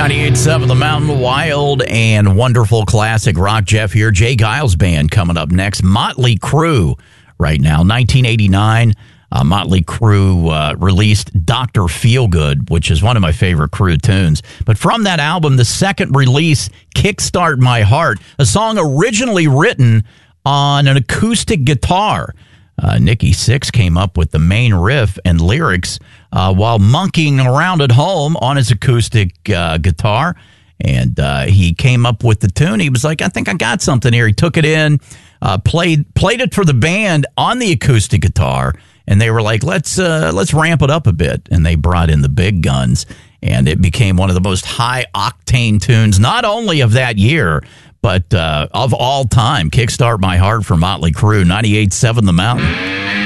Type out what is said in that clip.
98.7 The Mountain, wild and wonderful classic rock. Jeff here. Jay Giles Band coming up next. Motley Crue right now. 1989, Motley Crue released Dr. Feelgood, which is one of my favorite Crue tunes. But from that album, the second release, Kickstart My Heart, a song originally written on an acoustic guitar. Nikki Sixx came up with the main riff and lyrics while monkeying around at home on his acoustic guitar. And he came up with the tune. He was like, I think I got something here. He took it in, played it for the band on the acoustic guitar. And they were like, let's ramp it up a bit. And they brought in the big guns. And it became one of the most high-octane tunes, not only of that year, but of all time. Kickstart My Heart for Motley Crue, 98.7 The Mountain.